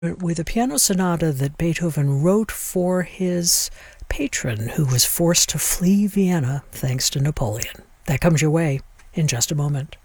with a piano sonata that Beethoven wrote for his patron, who was forced to flee Vienna thanks to Napoleon. That comes your way in just a moment.